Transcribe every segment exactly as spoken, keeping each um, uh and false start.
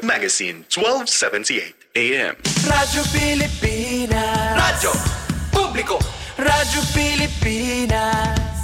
Magazine twelve seventy-eight A M. Radyo Pilipinas. Radyo Publiko. Radyo Pilipinas.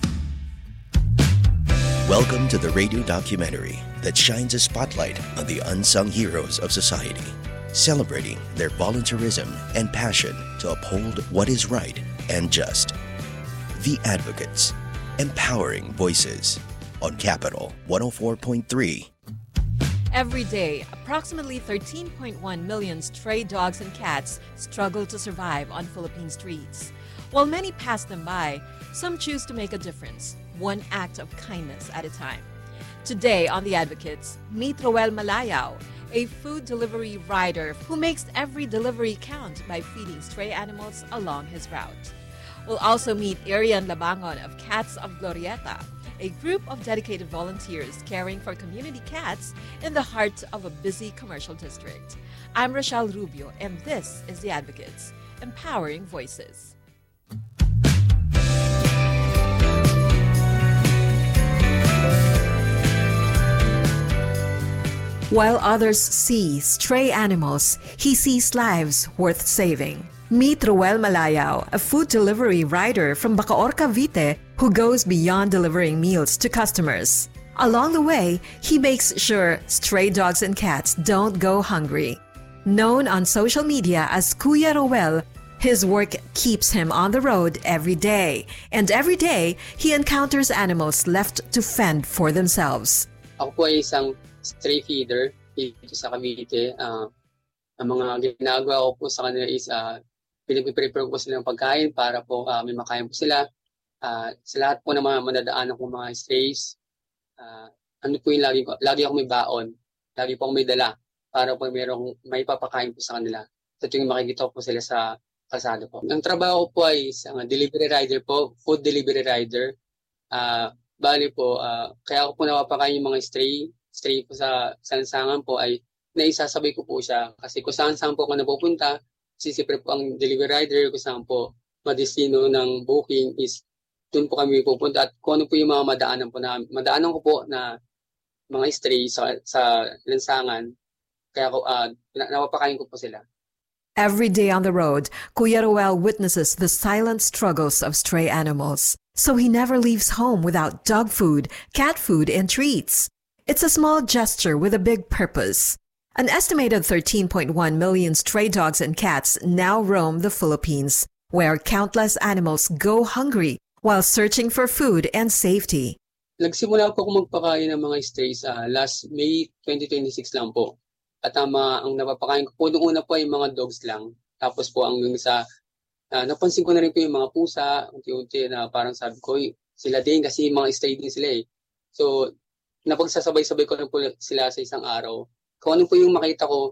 Welcome to the radio documentary that shines a spotlight on the unsung heroes of society, celebrating their volunteerism and passion to uphold what is right and just. The Advocates, empowering voices on Capital one oh four point three. Every day, approximately thirteen point one million stray dogs and cats struggle to survive on Philippine streets. While many pass them by, some choose to make a difference, one act of kindness at a time. Today on The Advocates, meet Roel Malayao, a food delivery rider who makes every delivery count by feeding stray animals along his route. We'll also meet Arian Labangon of Cats of Glorieta, a group of dedicated volunteers caring for community cats in the heart of a busy commercial district. I'm Rochelle Rubio, and this is The Advocates, empowering voices. While others see stray animals, he sees lives worth saving. Meet Roel Malayao, a food delivery rider from Bacoor, Cavite, who goes beyond delivering meals to customers. Along the way, he makes sure stray dogs and cats don't go hungry. Known on social media as Kuya Roel, his work keeps him on the road every day. And every day, he encounters animals left to fend for themselves. Ako po ay isang stray feeder dito sa Cavite. Uh, ang mga ginagawa ko po sa kanila is uh, pinag-prepare ko sila ng pagkain para po uh, may makain po sila. Uh, sa lahat po ng mga madadaanan kong mga strays, uh, ano po yung lagi, ko, lagi ako may baon, lagi po ako may dala para po merong may papakain po sa kanila. Sa tuwing makikita po sila sa kalsada po. Ang trabaho ko po ay isang delivery rider po, food delivery rider. Uh, bali po, uh, kaya ako po napapakain yung mga stray, stray po sa sansangan po ay naisasabay ko po siya. Kasi kung saan-saan po ako napupunta, sisipre po ang delivery rider, kung saan po madestino ng booking is doon po kami pupunta at kung ano po yung mga madaanan po na madaanan ko po na mga stray sa, sa lansangan, kaya ko, uh, napapakain ko po sila. Every day on the road, Kuya Roel witnesses the silent struggles of stray animals. So he never leaves home without dog food, cat food, and treats. It's a small gesture with a big purpose. An estimated thirteen point one million stray dogs and cats now roam the Philippines, where countless animals go hungry while searching for food and safety. Nagsimula po ako magpakain ng mga strays uh, last May twenty twenty-six lang po. At ang, uh, ang napapakain ko po noong una po ay mga dogs lang. Tapos po hanggang sa, uh, napansin ko na rin po yung mga pusa, unti-unti na parang sabi ko, sila din kasi mga stray din sila eh. So, napagsasabay-sabay ko na po sila sa isang araw. Kung ano po yung makita ko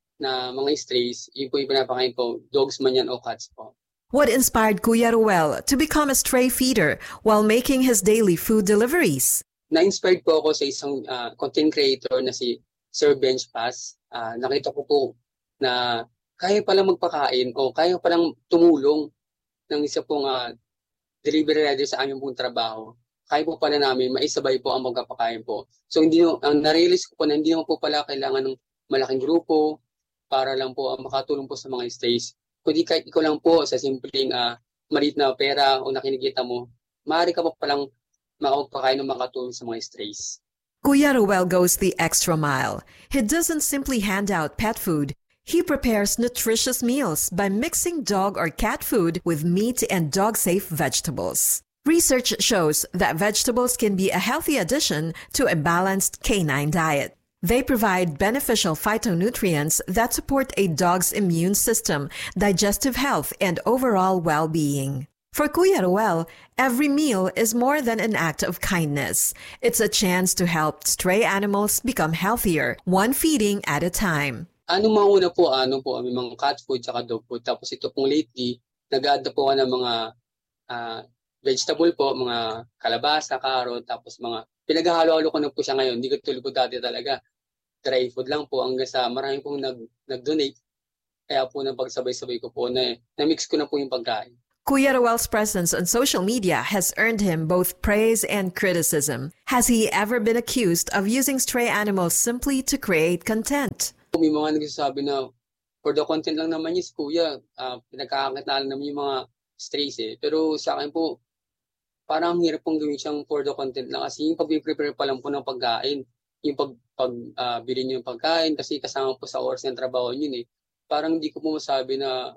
na mga strays, yun po yung pinapakain ko, dogs man yan o cats po. What inspired Kuya Roel to become a stray feeder while making his daily food deliveries? Na-inspired po ako sa isang uh, content creator na si Sir Bench Pass. Uh, nakita ko po na kaya palang magpakain o kaya palang tumulong ng isa pong uh, delivery rider sa aming pong trabaho. Kaya po pala namin maisabay po ang magpapakain po. So hindi no, ang na-realize ko po na hindi naman po pala kailangan ng malaking grupo para lang po uh, makatulong po sa mga strays. Kundi kahit ikaw lang po sa simpleng uh, maliit na pera o nakinikita mo, maaari ka pa palang makapagpakain o makatulong sa mga strays. Kuya Roel goes the extra mile. He doesn't simply hand out pet food. He prepares nutritious meals by mixing dog or cat food with meat and dog-safe vegetables. Research shows that vegetables can be a healthy addition to a balanced canine diet. They provide beneficial phytonutrients that support a dog's immune system, digestive health, and overall well-being. For Kuya Roel, every meal is more than an act of kindness. It's a chance to help stray animals become healthier, one feeding at a time. Ano mauna po, ano po, may mga cat food at dog food. Tapos ito pong lately, nag-add po ka ng mga uh, vegetable po, mga kalabasa, carrot, tapos mga pinaghahalo-halo ko na po siya ngayon. Hindi ko tulad po dati talaga. Dry food lang po hanggang sa marami pong nag, nag-donate. Kaya po nang pagsabay-sabay ko po na na-mix ko na po yung pagkain. Kuya Roel's presence on social media has earned him both praise and criticism. Has he ever been accused of using stray animals simply to create content? May mga nagsasabi na for the content lang naman niya si Kuya, uh, pinagkakakitaan naman yung mga strays eh. Pero sa akin po, parang hirap pong gawin siyang for the content lang kasi yung pag-prepare pa lang po ng pagkain, yung pag, pag uh, bilhin niyo yung pagkain kasi kasama po sa oras ng trabaho yun eh. Parang hindi ko po masabi na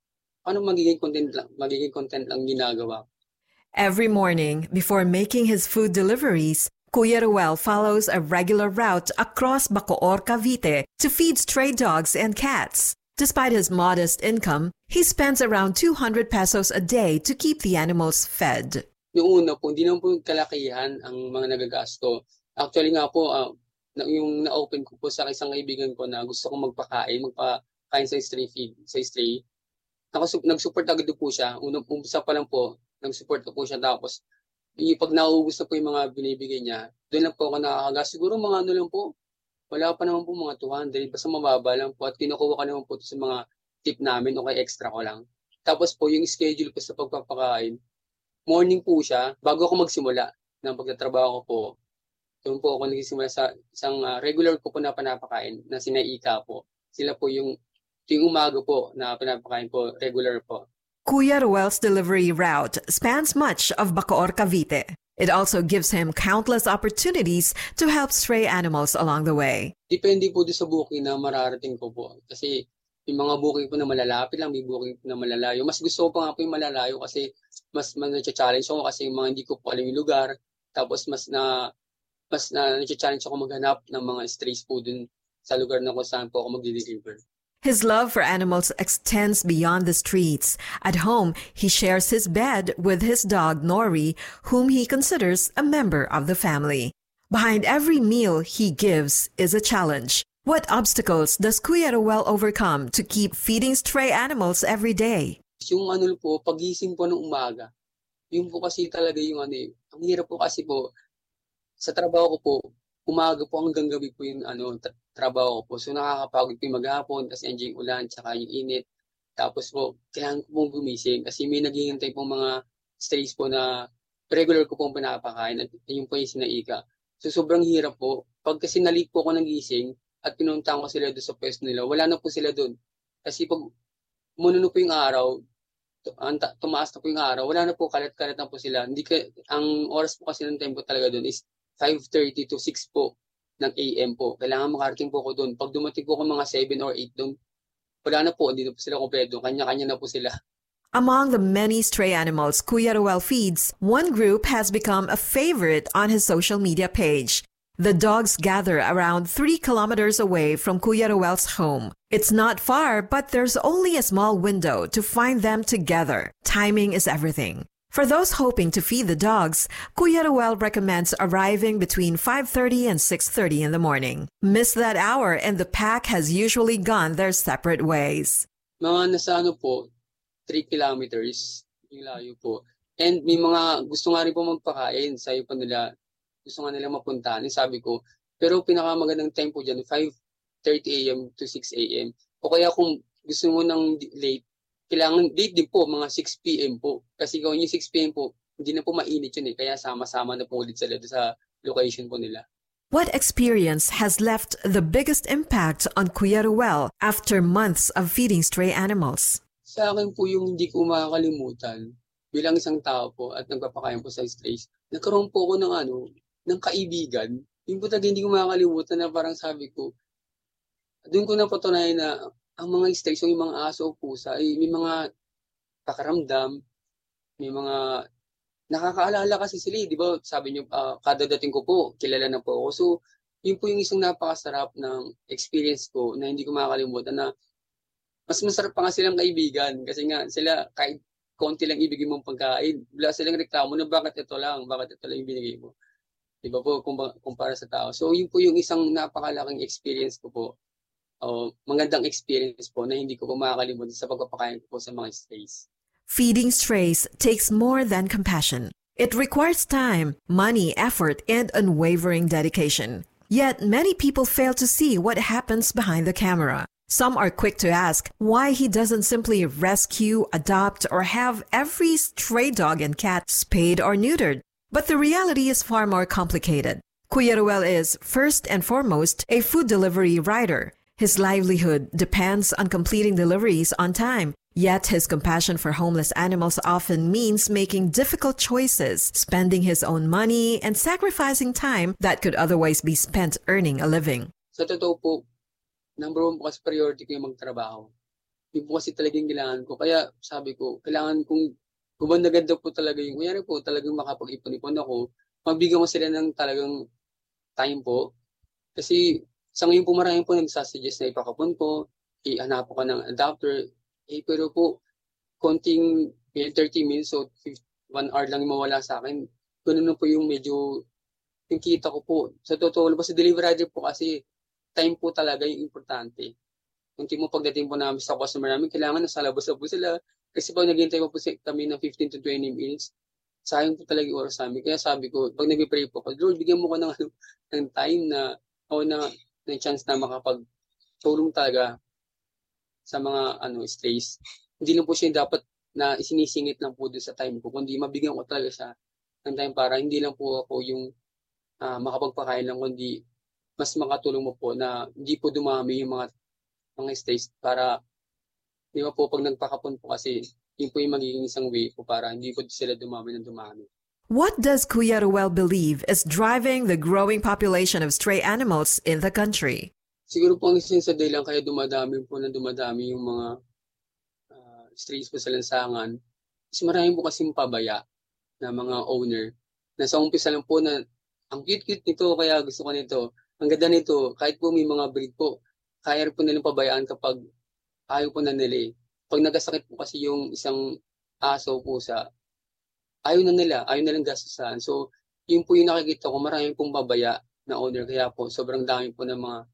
ano magiging content lang, magiging content lang ginagawa. Every morning, before making his food deliveries, Kuya Roel follows a regular route across Bacoor, Cavite to feed stray dogs and cats. Despite his modest income, he spends around two hundred pesos a day to keep the animals fed. Noong una po, hindi naman po kalakihan ang mga nagagasto. Actually nga po, uh, yung na-open ko po sa isang kaibigan ko na gusto kong magpakain, magpakain sa stray feed, sa stray. Nag-support agad po siya. Unang umpisa pa lang po, nag-support ko po siya. Tapos, pag nauubos na po yung mga binibigay niya, doon lang po ako nakakagas. Siguro mga ano lang po, wala pa naman po mga two hundred, basta mababa lang po. At kinukuha ko naman po sa mga tip namin o kay extra ko lang. Tapos po, yung schedule ko sa pagpapakain, morning po siya, bago ako magsimula ng pagtatrabaho ko po, doon po ako nagsisimula sa isang uh, regular ko po na panapakain na sinaika po. Sila po yung Yung umaga po na pinapakain po, regular po. Kuya Roel's delivery route spans much of Bacoor, Cavite. It also gives him countless opportunities to help stray animals along the way. Depende po doon sa booking na mararating ko po. Kasi yung mga booking po na malalapit lang, may booking po na malalayo. Mas gusto ko pa nga po yung malalayo kasi mas na-challenge ako kasi yung mga hindi ko po alam yung lugar. Tapos mas na mas na na-challenge ako maghanap ng mga strays po dun sa lugar na kung saan po ako mag-deliver. His love for animals extends beyond the streets. At home, he shares his bed with his dog, Nori, whom he considers a member of the family. Behind every meal he gives is a challenge. What obstacles does Kuya Roel overcome to keep feeding stray animals every day? Yung ano po, pagising po ng umaga, yun po kasi talaga yung ano eh. Ang hirap po kasi po, sa trabaho ko po, umaga po hanggang gabi po yung ano, tra- trabaho ko po. So nakakapagod po yung maghapon kasi andiyan yung ulan tsaka yung init. Tapos po, kailangan ko pong gumising kasi may naghihintay pong mga strays po na regular ko pong pinapakain at yun po yung sinaika. So sobrang hirap po. Pag kasi nalate po ako ng gising at pinuntahan ko sila doon sa pwesto nila, wala na po sila doon. Kasi pag mununo po yung araw, tumaas na po yung araw, wala na po, kalat-kalat na po sila. Hindi ka, ang oras po kasi ng time po talaga doon is five thirty to six po ng A M po. Kailangan makarating po ako doon. Pag dumating po ako mga seven or eight doon, wala na po, hindi na po sila kompleto. Kanya-kanya na po sila. Among the many stray animals Kuya Roel feeds, one group has become a favorite on his social media page. The dogs gather around three kilometers away from Kuya Roel's home. It's not far, but there's only a small window to find them together. Timing is everything. For those hoping to feed the dogs, Kuya Roel recommends arriving between five thirty and six thirty in the morning. Miss that hour and the pack has usually gone their separate ways. Mga nasa ano po, three kilometers yung layo po. And may mga gusto nga rin po magpakain. Sabi pa nila, gusto nga nila mapuntahan. Sabi ko, pero pinakamagandang time po dyan, five thirty a m to six a m O kaya kung gusto mo ng late, kailangan late din po, mga six p m po. Kasi kung yung six p m po, hindi na po mainit yun eh. Kaya sama-sama na po ulit sila sa location po nila. What experience has left the biggest impact on Kuya Roel after months of feeding stray animals? Sa akin po yung hindi ko makakalimutan bilang isang tao po at nagpapakain po sa strays, nagkaroon po ako ng ano, ng kaibigan. Yung po talaga hindi ko makakalimutan na parang sabi ko, doon ko napatunayan na ang mga strays, yung mga aso o pusa, ay may mga pakaramdam, may mga nakakaalala kasi sila, di ba? Sabi niyo, uh, kada dating ko po, kilala na po ako. So, yun po yung isang napakasarap ng experience ko na hindi ko makakalimutan na mas masarap pa nga silang kaibigan kasi nga sila kahit konti lang ibigay mong pagkain, wala silang reklamo na bakit ito lang, bakit ito lang yung binigay mo. Di ba po, kumpara sa tao. So, yun po yung isang napakalaking experience ko po. Uh, magandang experience po na hindi ko po makakalimutan sa pagpapakain ko po sa mga strays. Feeding strays takes more than compassion. It requires time, money, effort, and unwavering dedication. Yet many people fail to see what happens behind the camera. Some are quick to ask why he doesn't simply rescue, adopt, or have every stray dog and cat spayed or neutered. But the reality is far more complicated. Kuya Ruel is, first and foremost, a food delivery rider. His livelihood depends on completing deliveries on time. Yet his compassion for homeless animals often means making difficult choices, spending his own money, and sacrificing time that could otherwise be spent earning a living. Sa totoo po, number one po kasi priority ko yung magtrabaho. Yung po kasi talagang kailangan ko. Kaya sabi ko, kailangan kong gumanda-ganda po talaga yung, kaya po talagang makapag-ipon-ipon ako, magbigyan ko sila ng talagang time po. Kasi sa ngayon po maraming po nagsasuggest na ipakapon ko, ihanap ko ka ng adapter. Eh, pero po, konting thirty minutes o one hour lang mawala sa akin. Ganun na po yung medyo, yung kita ko po. Sa totoo, basta delivery rider po kasi, time po talaga yung importante. Kung mo pagdating po namin sa customer namin, kailangan nasa labas na po sila. Kasi pag naghihintay po po kami ng fifteen to twenty minutes, sayang po talaga yung oras namin. Kaya sabi ko, pag nag-pray po ko, Lord, bigyan mo ko ng, ng time na, o na, ng chance na makapag-tulong talaga sa mga ano strays. Hindi lang po siya dapat na isinisingit lang po doon sa time ko, kundi mabigyan ko talaga siya ng time para hindi lang po ako yung uh, makapagpakain lang, kundi mas makatulong mo po na hindi po dumami yung mga mga strays para, di ba po, pag nagpakapon po kasi, yun po yung magiging isang way po para hindi po sila dumami ng dumami. What does Kuya Ruel believe is driving the growing population of stray animals in the country? Siguro po ang isang sa dahilan kaya dumadami po na dumadami yung mga uh, strays po sa lansangan. Kasi marami po kasing pabaya na mga owner. Nasa umpisa lang po na ang cute-cute nito kaya gusto ko nito. Ang ganda nito, kahit po may mga breed po, kaya po nilang pabayaan kapag ayaw po na nila eh. Pag nagkasakit po kasi yung isang aso po sa, ayaw na nila, ayaw na lang gastusan. So, yun po yung nakikita ko, marami pong pabaya na owner. Kaya po, sobrang dami po ng mga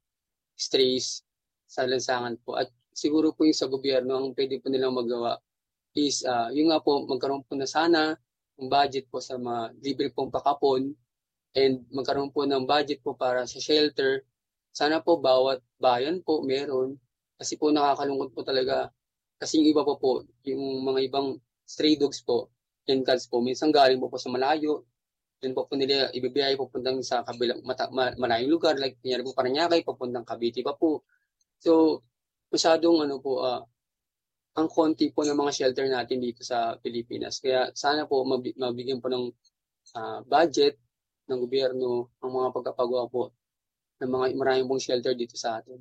strays sa lansangan po. At siguro po yung sa gobyerno, ang pwede po nilang magawa is, uh, yung nga po, magkaroon po na sana ng budget po sa mga libre pong pakapon and magkaroon po ng budget po para sa shelter. Sana po bawat bayan po meron. Kasi po nakakalungkot po talaga. Kasi yung iba po po, yung mga ibang stray dogs po, and cats po, minsan galing po po sa malayo. Yun po po nila ibibiyay pupuntang sa kabilang mata, malayong lugar, like kunyari po Paranaque, pupuntang Cavite pa po. So, masyadong ano po, uh, ang konti po ng mga shelter natin dito sa Pilipinas. Kaya sana po mab- mabigyan po ng uh, budget ng gobyerno ang mga pagkapagawa po ng mga maraming pong shelter dito sa atin.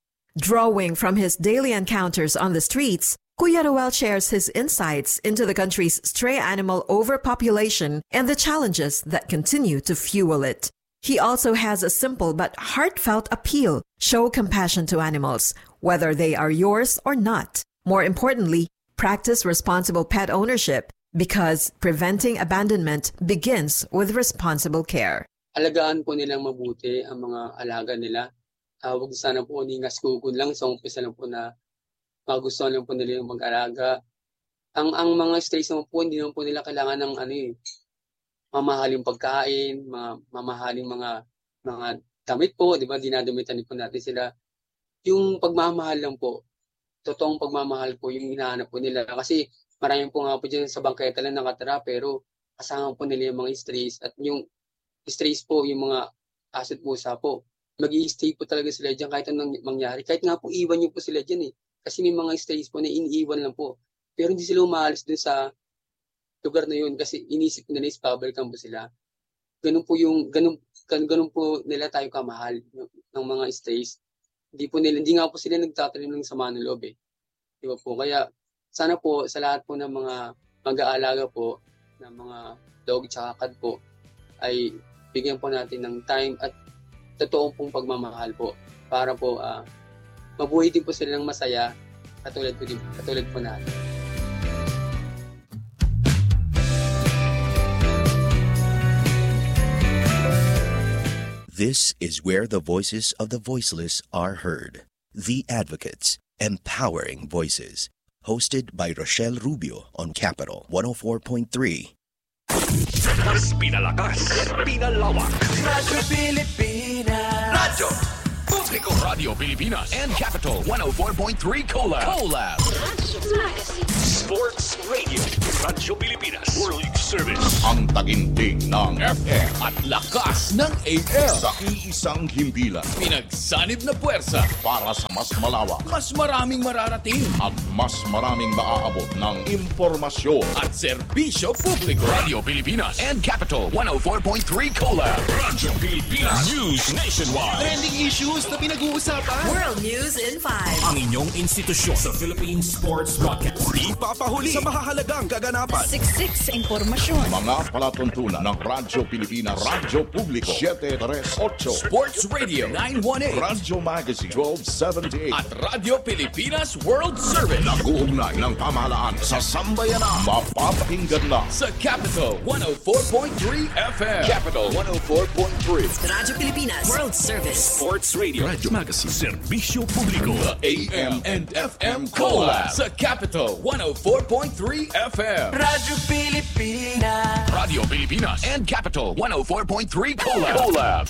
Drawing from his daily encounters on the streets, Kuya Ruel shares his insights into the country's stray animal overpopulation and the challenges that continue to fuel it. He also has a simple but heartfelt appeal: show compassion to animals, whether they are yours or not. More importantly, practice responsible pet ownership because preventing abandonment begins with responsible care. Alagaan po nilang mabuti ang mga alaga nila. Uh, huwag sana po ningaskukun lang sa umpisa lang po na magustuhan lang po nila yung mag-alaga. Ang ang mga strays naman po, hindi naman po nila kailangan ng ano eh, mamahaling pagkain, mga, mamahaling mga mga damit po, di ba? Dinadamitan po natin sila. Yung pagmamahal lang po, totoong pagmamahal po yung hinahanap po nila. Kasi maraming po nga po dyan sa bangketa lang nakatira, pero kasama po nila yung mga strays. At yung strays po, yung mga aso at pusa po, mag-i-stay po talaga sila dyan kahit anong mangyari. Kahit nga po iwan nyo po sila dyan eh. Kasi may mga strays po na iniiwan lang po. Pero hindi sila umaalis dun sa lugar na yun kasi inisip nila is pabalikan po sila. Ganun po yung, ganun, ganun po nila tayo kamahal ng mga strays. Hindi po nila, hindi nga po sila nagtatanim ng sama ng loob eh. Di ba po? Kaya sana po sa lahat po ng mga mag-aalaga po ng mga dog tsaka cat po ay bigyan po natin ng time at totoong pong pagmamahal po para po uh, mabuhay din po sila ng masaya katulad po, din, katulad po natin. This is where the voices of the voiceless are heard. The Advocates, Empowering Voices. Hosted by Rochelle Rubio on Capital one oh four point three. Mas pinalakas, pinalawak. Radyo Pilipinas. Radyo Publico, Radio Pilipinas, and Capital one oh four point three Collab. Collab. Sports Radio. Radyo Pilipinas. World Service. Ang taginting ng F M at lakas ng A M. sa iisang himpilan Pinagsanib na puwersa para sa mas malawak mas maraming mararating at mas maraming maaabot ng impormasyon. at serbisyo publiko. Radio Pilipinas and Capital one oh four point three Collab. Radyo Pilipinas. News nationwide. Trending issues na pinag-uusapan. World News in five. Ang inyong institusyon sa Philippine Sports Broadcast. Di papahuli sa mahahalagang kaganapan. Siksik sa impormasyon. Mga palatuntunan ng Radyo Pilipinas, Radyo Publiko, seven three eight, Sports Radio nine one eight Radyo Magazine, twelve seventy-eight, at Radio Pilipinas World Service nag-uugnay ng pamahalaan sa sambayanan. Mapapakinggan na sa Capital one oh four point three F M. Capital one oh four point three. Radyo Pilipinas World Service. Sports Radio. Radyo Magazine. Serbisyo Publiko. The A M and F M Collab sa Capital one oh four point three F M. Radyo Pilipinas. Radio Pilipinas and Capital one oh four point three Collab. Collab.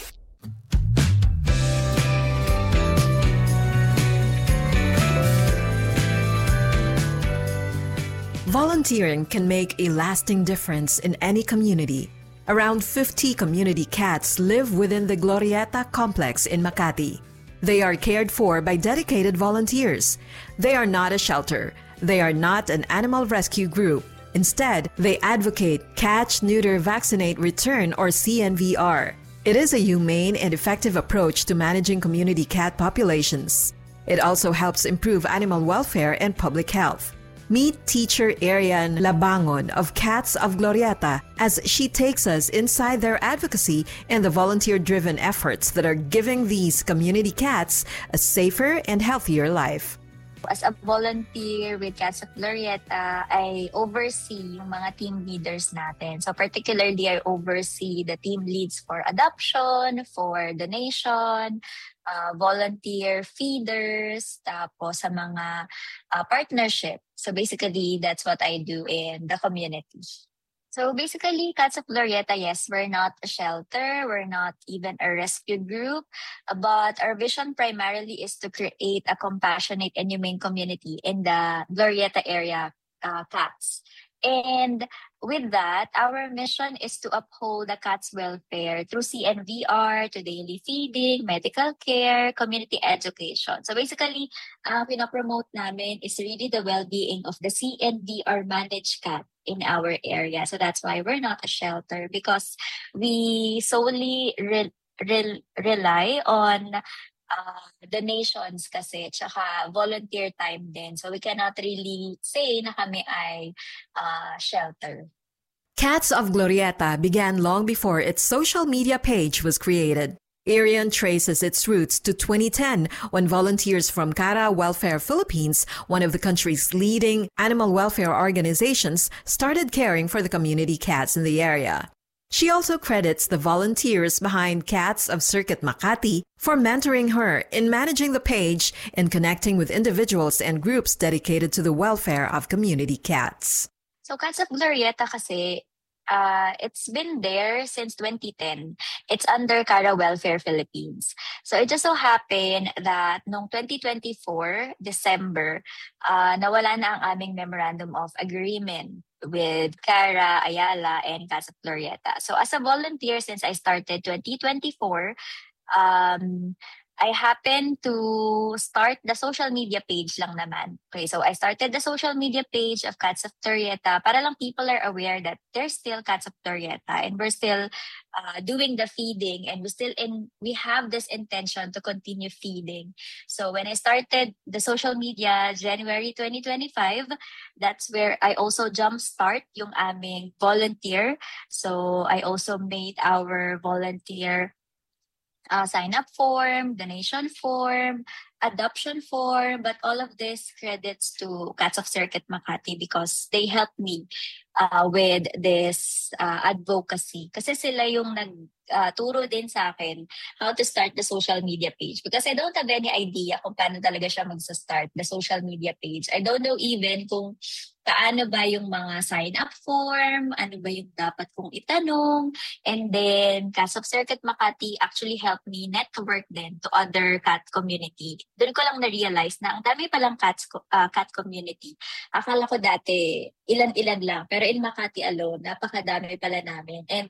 Volunteering can make a lasting difference in any community. Around fifty community cats live within the Glorieta complex in Makati. They are cared for by dedicated volunteers. They are not a shelter. They are not an animal rescue group. Instead, they advocate catch, neuter, vaccinate, return, or C N V R. It is a humane and effective approach to managing community cat populations. It also helps improve animal welfare and public health. Meet teacher Arian Labangon of Cats of Glorieta as she takes us inside their advocacy and the volunteer-driven efforts that are giving these community cats a safer and healthier life. As a volunteer with Cats of Glorieta, I oversee yung mga team leaders natin. So particularly, I oversee the team leads for adoption, for donation, uh, volunteer feeders, tapos sa mga uh, partnership. So basically, that's what I do in the community. So basically, Cats of Glorieta, yes, we're not a shelter, we're not even a rescue group, but our vision primarily is to create a compassionate and humane community in the Glorieta area uh, cats. And with that, our mission is to uphold the cat's welfare through C N V R, to daily feeding, medical care, community education. So basically, uh, pinapromote namin is really the well-being of the C N V R managed cat in our area. So that's why we're not a shelter, because we solely re- re- rely on uh, donations kasi, tsaka volunteer time din. So we cannot really say na kami ay uh, shelter. Cats of Glorieta began long before its social media page was created. Arian traces its roots to twenty ten when volunteers from Cara Welfare Philippines, one of the country's leading animal welfare organizations, started caring for the community cats in the area. She also credits the volunteers behind Cats of Circuit Makati for mentoring her in managing the page and connecting with individuals and groups dedicated to the welfare of community cats. So Cats of Glorieta kasi, Uh, it's been there since twenty ten. It's under Cara Welfare Philippines. So it just so happened that noong twenty twenty-four, December, uh, nawala na ang aming memorandum of agreement with Cara, Ayala, and Cats of Glorieta. So as a volunteer, since I started twenty twenty-four, um, I happened to start the social media page lang naman. Okay, so I started the social media page of Cats of Glorieta para lang people are aware that there's still Cats of Glorieta and we're still uh, doing the feeding, and we still in we have this intention to continue feeding. So when I started the social media January twenty twenty-five, that's where I also jumpstart yung aming volunteer. So I also made our volunteer Uh, sign-up form, donation form, adoption form, but all of this credits to Cats of Circuit Makati because they helped me uh, with this uh, advocacy. Kasi sila yung nagturo uh, din sa akin how to start the social media page. Because I don't have any idea kung paano talaga siya magsa-start the social media page. I don't know even kung paano ba yung mga sign-up form, ano ba yung dapat kong itanong. And then, Cats of Circuit Makati actually helped me network din to other cat community. Doon ko lang na-realize na ang dami palang cats, uh, cat community. Akala ko dati, ilan-ilan lang. Pero in Makati alone, napakadami pala namin. And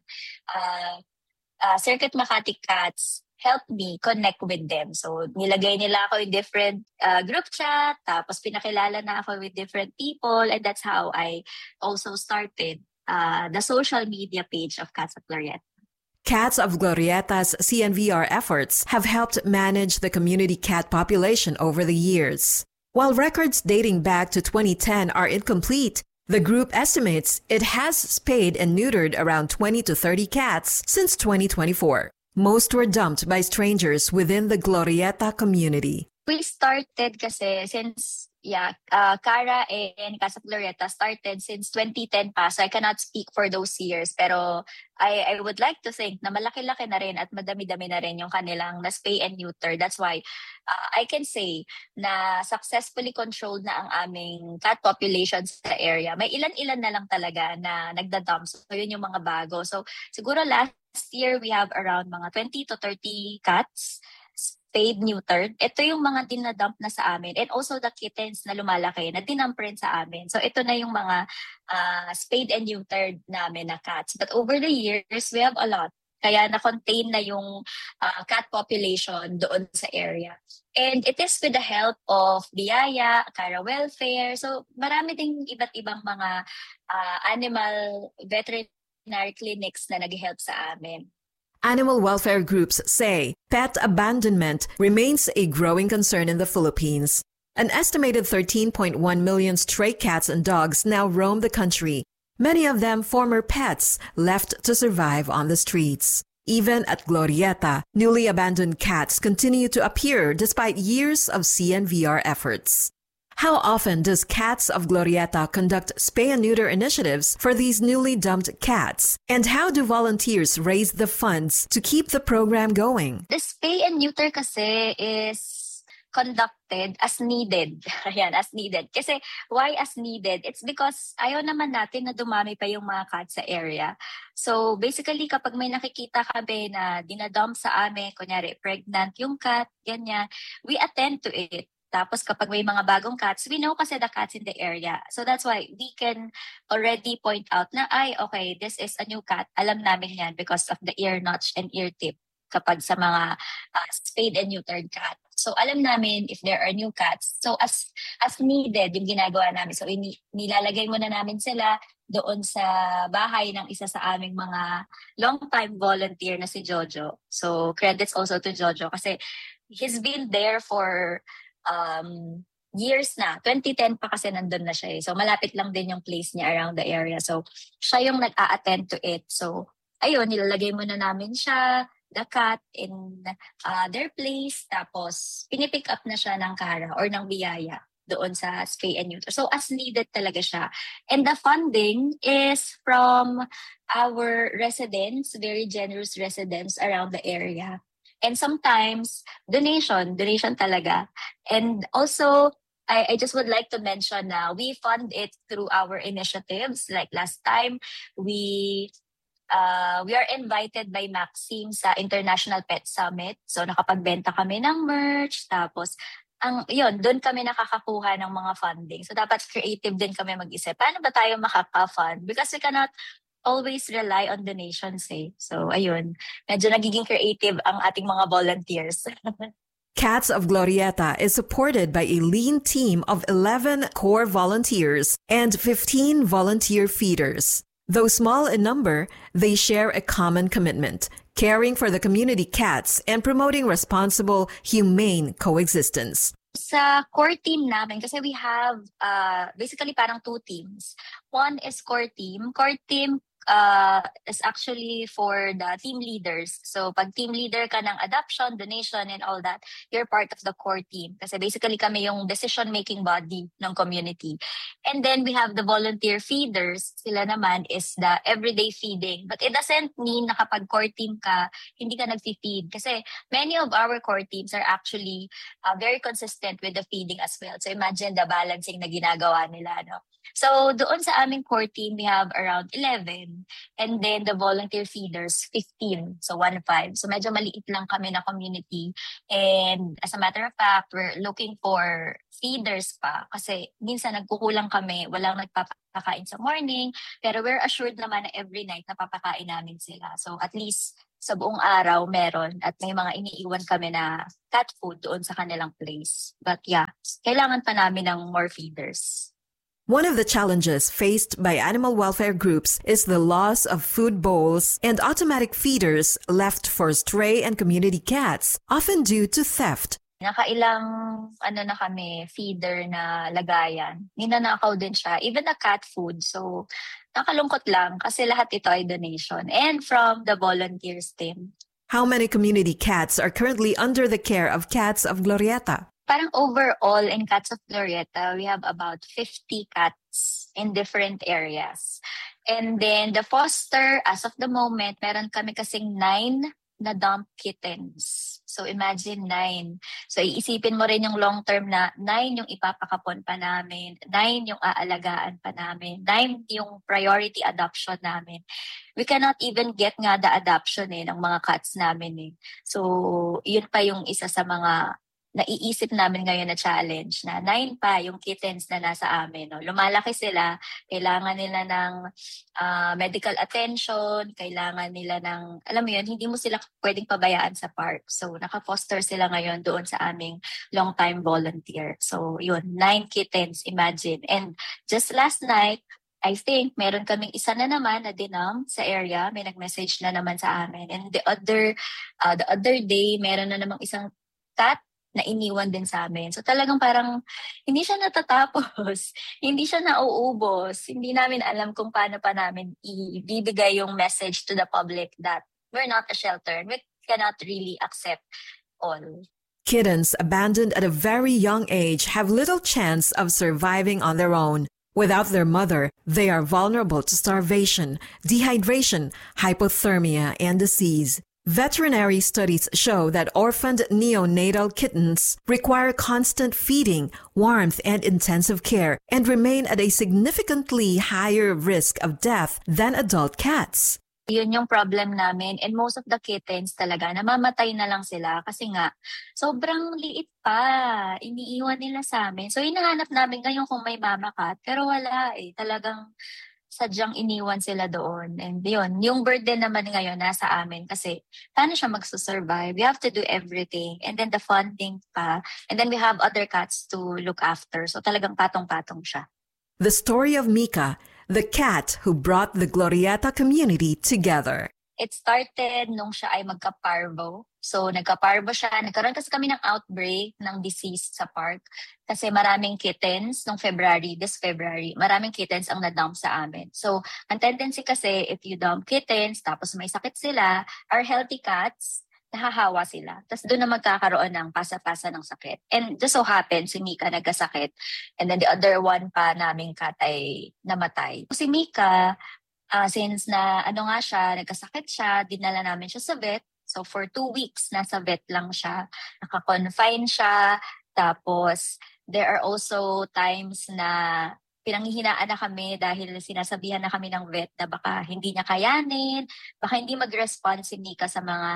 uh, uh, Circuit Makati Cats help me connect with them. So, nilagay nila ako in different uh, group chat, tapos pinakilala na ako with different people, and that's how I also started uh, the social media page of Cats of Glorieta. Cats of Glorieta's C N V R efforts have helped manage the community cat population over the years. While records dating back to twenty ten are incomplete, the group estimates it has spayed and neutered around twenty to thirty cats since twenty twenty-four. Most were dumped by strangers within the Glorieta community. We started kasi since, yeah, uh, Cara and Cats of Glorieta started since twenty ten pa. So I cannot speak for those years. Pero I, I would like to think na malaki-laki na rin at madami-dami na rin yung kanilang na-spay and neuter. That's why uh, I can say na successfully controlled na ang aming cat population sa area. May ilan-ilan na lang talaga na nagda-dump. So yun yung mga bago. So siguro last Last year, we have around mga twenty to thirty cats, spayed, neutered. Ito yung mga dinadump na sa amin. And also the kittens na lumalaki, na dinump rin sa amin. So ito na yung mga uh, spayed and neutered namin na cats. But over the years, we have a lot. Kaya na-contain na yung uh, cat population doon sa area. And it is with the help of Biyaya, Cara Welfare. So marami ding iba't ibang mga uh, animal veterinary clinics na nag-help sa amin. Animal welfare groups say pet abandonment remains a growing concern in the Philippines. An estimated thirteen point one million stray cats and dogs now roam the country, many of them former pets left to survive on the streets. Even at Glorieta, newly abandoned cats continue to appear despite years of C N V R efforts. How often does Cats of Glorieta conduct spay and neuter initiatives for these newly dumped cats? And how do volunteers raise the funds to keep the program going? The spay and neuter kasi is conducted as needed. Ayan, as needed. Kasi why as needed? It's because ayaw naman natin na dumami pa yung mga cats sa area. So basically, kapag may nakikita kami na dinadump sa amin, kunyari pregnant yung cat, ganyan, we attend to it. Tapos kapag may mga bagong cats, we know kasi the cats in the area. So that's why we can already point out na, ay, okay, this is a new cat. Alam namin yan because of the ear notch and ear tip kapag sa mga uh, spayed and neutered cat. So alam namin if there are new cats. So as as needed, yung ginagawa namin. So ini, nilalagay muna namin sila doon sa bahay ng isa sa aming mga long-time volunteer na si Jojo. So credits also to Jojo kasi he's been there for Um, years na. twenty ten pa kasi nandun na siya eh. So malapit lang din yung place niya around the area. So siya yung nag-a-attend to it. So ayun, nilalagay muna namin siya, the cat, in uh, their place. Tapos pinipick up na siya ng Cara or ng Biyaya doon sa spay and neuter. So as needed talaga siya. And the funding is from our residents, very generous residents around the area. And sometimes, donation, donation talaga. And also, I, I just would like to mention na we fund it through our initiatives. Like last time, we uh, we are invited by Maxim sa International Pet Summit. So nakapagbenta kami ng merch. Tapos, ang yun, doon kami nakakakuha ng mga funding. So dapat creative din kami mag-isip. Paano ba tayo makaka-fund? Because we cannot always rely on donations eh. So, ayun. Medyo nagiging creative ang ating mga volunteers. Cats of Glorieta is supported by a lean team of eleven core volunteers and fifteen volunteer feeders. Though small in number, they share a common commitment, caring for the community cats and promoting responsible, humane coexistence. Sa core team namin, kasi we have uh, basically parang two teams. One is core team. Core team uh, is actually for the team leaders. So pag team leader ka ng adoption, donation, and all that, you're part of the core team. Kasi basically kami yung decision-making body ng community. And then we have the volunteer feeders. Sila naman is the everyday feeding. But it doesn't mean na kapag core team ka, hindi ka nag-feed. Kasi many of our core teams are actually uh, very consistent with the feeding as well. So imagine the balancing na ginagawa nila. No? So doon sa aming core team, we have around eleven. And then the volunteer feeders, fifteen. So one five. So medyo maliit lang kami na community. And as a matter of fact, we're looking for feeders pa. Kasi minsan nagkukulang kami, walang nagpapakain sa morning. Pero we're assured naman na every night napapakain namin sila. So at least sa buong araw meron. At may mga iniiwan kami na cat food doon sa kanilang place. But yeah, kailangan pa namin ng more feeders. One of the challenges faced by animal welfare groups is the loss of food bowls and automatic feeders left for stray and community cats, often due to theft. Nakailang ano na kami, feeder na lagayan. Ninanakaw din siya, even the cat food. So nakalungkot lang kasi lahat ito ay donation and from the volunteers team. How many community cats are currently under the care of Cats of Glorieta? Parang overall in Cats of Glorieta, we have about fifty cats in different areas. And then the foster, as of the moment, meron kami kasing nine na dump kittens. So imagine nine. So iisipin mo rin yung long term na nine yung ipapakapon pa namin, nine yung aalagaan pa namin, nine yung priority adoption namin. We cannot even get nga the adoption eh, ng mga cats namin eh. So yun pa yung isa sa mga naiisip namin ngayon na challenge na nine pa yung kittens na nasa amin. No? Lumalaki sila, kailangan nila ng uh, medical attention, kailangan nila ng, alam mo yun, hindi mo sila pwedeng pabayaan sa park. So naka-foster sila ngayon doon sa aming long-time volunteer. So yun, nine kittens, imagine. And just last night, I think meron kaming isa na naman na dinam sa area, may nag-message na naman sa amin. And the other, uh, the other day, meron na namang isang cat na iniwan din sa amin. So talagang parang hindi siya natatapos, hindi siya nauubos, hindi namin alam kung paano pa namin ibibigay yung message to the public that we're not a shelter and we cannot really accept all. Kittens abandoned at a very young age have little chance of surviving on their own. Without their mother, they are vulnerable to starvation, dehydration, hypothermia, and disease. Veterinary studies show that orphaned neonatal kittens require constant feeding, warmth, and intensive care, and remain at a significantly higher risk of death than adult cats. Yun yung problem namin. And most of the kittens talaga, namamatay na lang sila kasi nga, sobrang liit pa. Iniiwan nila sa amin. So, hinahanap namin ngayon kung may mama cat, pero wala eh. Talagang sadyang iniwan sila doon. And yun, yung bird din naman ngayon nasa amin kasi paano siya magsusurvive? We have to do everything. And then the funding pa. And then we have other cats to look after. So talagang patong-patong siya. The story of Mika, the cat who brought the Glorieta community together. It started nung siya ay magka-parvo. So, nagka-parvo siya. Nagkaroon kasi kami ng outbreak ng disease sa park. Kasi maraming kittens nung February, this February, maraming kittens ang na-dump sa amin. So, ang tendency kasi, if you dump kittens, tapos may sakit sila, our healthy cats, nahahawa sila. Tapos doon na magkakaroon ng pasa-pasa ng sakit. And just so happens, si Mika nagkasakit. And then the other one pa naming cat ay namatay. Si Mika, Uh, since na ano nga siya, nagkasakit siya, dinala namin siya sa vet. So for two weeks, nasa vet lang siya. Naka-confine siya. Tapos there are also times na pinanghihinaan na kami dahil sinasabihan na kami ng vet na baka hindi niya kayanin, baka hindi mag-respond si Mika sa mga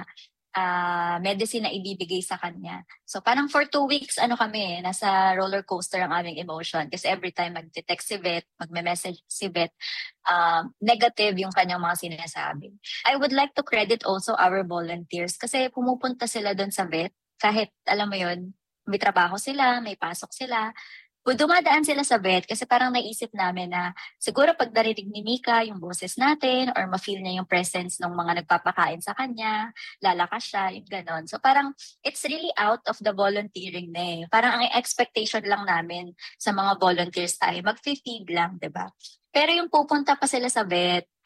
uh, medicine na ibibigay sa kanya. So parang for two weeks, ano kami, nasa roller coaster ang aming emotion. Kasi every time mag-text si vet, magme-message si vet, um, negative yung kanyang mga sinasabi. I would like to credit also our volunteers kasi pumupunta sila doon sa vet. Kahit, alam mo yun, may trabaho sila, may pasok sila. Dumadaan sila sa vet kasi parang naisip namin na siguro pag narinig ni Mika yung boses natin or ma-feel niya yung presence ng mga nagpapakain sa kanya, lalakas siya, yung ganon. So parang it's really out of the volunteering na eh. Parang ang expectation lang namin sa mga volunteers tayo, mag-feed lang, diba? Pero yung pupunta pa sila sa vet,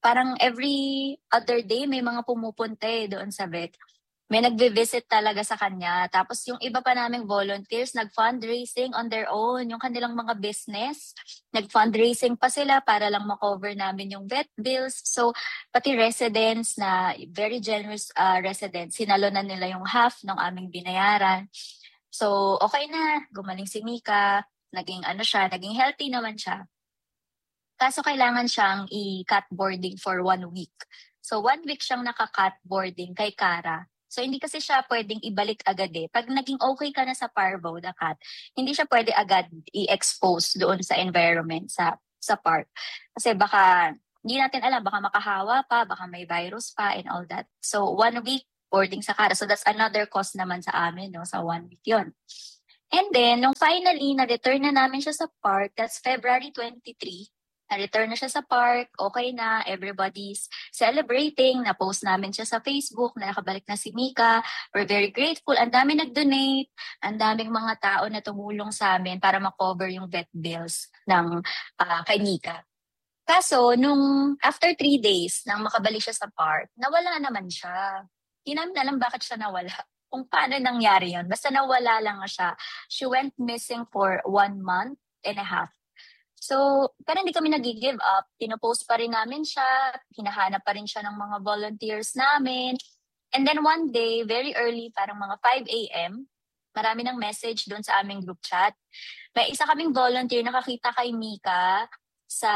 parang every other day may mga pumupunta eh doon sa vet. May nagbe-visit talaga sa kanya. Tapos yung iba pa naming volunteers, nag-fundraising on their own, yung kanilang mga business. Nag-fundraising pa sila para lang makover namin yung vet bills. So, pati residents na very generous uh, residents, sinalo na nila yung half ng aming binayaran. So, okay na. Gumaling si Mika. Naging ano siya, naging healthy naman siya. Kaso kailangan siyang i-cut boarding for one week. So, one week siyang naka-cut boarding kay Cara. So, hindi kasi siya pwedeng ibalik agad eh. Pag naging okay ka na sa parvo, the cat, hindi siya pwede agad i-expose doon sa environment, sa sa park. Kasi baka, hindi natin alam, baka makahawa pa, baka may virus pa and all that. So, one week boarding sa Cara. So, that's another cost naman sa amin, no? Sa one week yun. And then, nung finally, na-return na namin siya sa park, that's February twenty-third, na-return na siya sa park, okay na, everybody's celebrating, na-post namin siya sa Facebook, na nakabalik na si Mika. We're very grateful. Ang dami nag-donate, ang daming mga tao na tumulong sa amin para makover yung vet bills ng uh, kay Mika. Kaso, nung after three days nang makabalik siya sa park, nawala naman siya. Hindi namin alam bakit siya nawala. Kung paano nangyari yun. Basta nawala lang siya. She went missing for one month and a half. So, pero hindi kami nag-give up. Pinopost pa rin namin siya. Hinahanap pa rin siya ng mga volunteers namin. And then one day, very early, parang mga five a.m., marami ng message doon sa aming group chat. May isa kaming volunteer nakakita kay Mika sa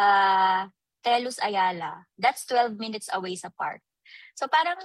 Telus Ayala. That's twelve minutes away sa park. So parang,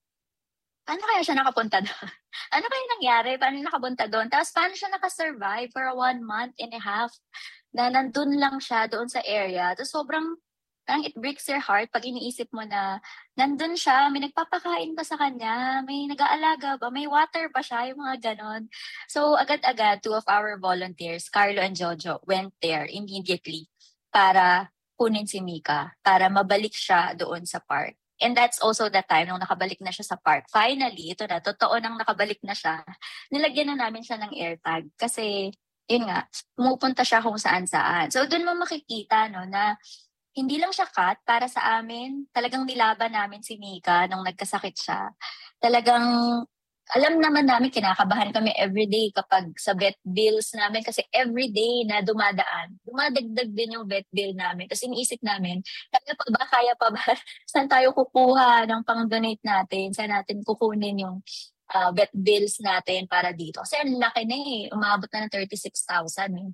paano kaya siya nakapunta doon? Ano kaya nangyari? Paano nakapunta doon? Tapos paano siya nakasurvive for one month and a half? Na nandun lang siya doon sa area. Tapos sobrang, parang it breaks your heart pag iniisip mo na nandun siya, may nagpapakain pa sa kanya, may nag-aalaga ba, may water pa siya, yung mga ganon. So agad-agad, two of our volunteers, Carlo and Jojo, went there immediately para kunin si Mika, para mabalik siya doon sa park. And that's also the time nung nakabalik na siya sa park. Finally, ito na, totoo nang nakabalik na siya, nilagyan na namin siya ng AirTag kasi yun nga, pumupunta siya kung saan-saan. So, doon mo makikita, no, na hindi lang siya cut para sa amin. Talagang nilaban namin si Mika nung nagkasakit siya. Talagang, alam naman namin, kinakabahan kami everyday kapag sa vet bills namin kasi everyday na dumadaan, dumadagdag din yung vet bill namin. Tapos iniisip namin, kaya pa ba, kaya pa ba, saan tayo kukuha ng pang-donate natin? Saan natin kukunin yung Uh, vet bills natin para dito. Kasi ang laki na eh. Umabot na ng thirty-six thousand eh.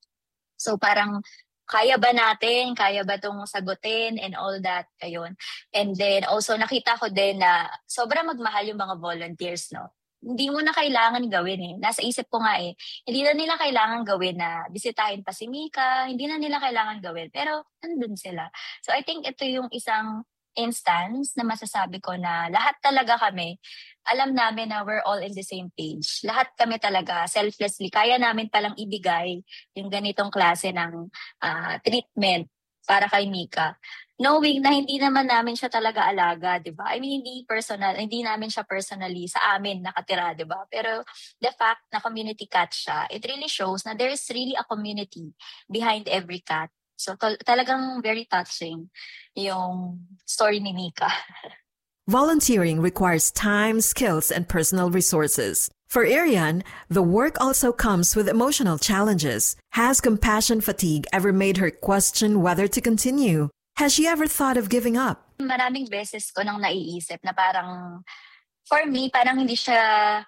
So parang kaya ba natin? Kaya ba itong sagutin and all that? Ayun. And then also nakita ko din na sobrang magmahal yung mga volunteers, no? Hindi mo na kailangan gawin eh. Nasa isip ko nga eh. Hindi na nila kailangan gawin na bisitahin pa si Mika. Hindi na nila kailangan gawin. Pero nandun sila. So I think ito yung isang instance na masasabi ko na lahat talaga kami, alam namin na we're all in the same page. Lahat kami talaga, selflessly, kaya namin palang ibigay yung ganitong klase ng uh, treatment para kay Mika. Knowing na hindi naman namin siya talaga alaga, di ba? I mean, hindi personal, hindi namin siya personally sa amin nakatira, di ba? Pero the fact na community cat siya, it really shows na there is really a community behind every cat. So tal- talagang very touching yung story ni Mika. Volunteering requires time, skills, and personal resources. For Arian, the work also comes with emotional challenges. Has compassion fatigue ever made her question whether to continue? Has she ever thought of giving up? Maraming beses ko nang naiisip na parang, for me, parang hindi siya,